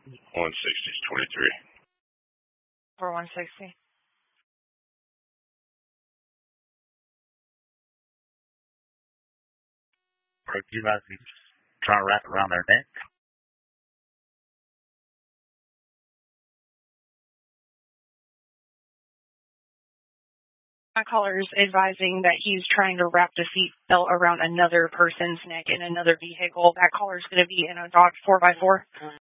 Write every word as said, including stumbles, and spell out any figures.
one sixty is twenty-three. For one sixty. Or do you guys try to wrap around their neck? My caller is advising that he's trying to wrap the seat belt around another person's neck in another vehicle. That caller is going to be in a Dodge four by four.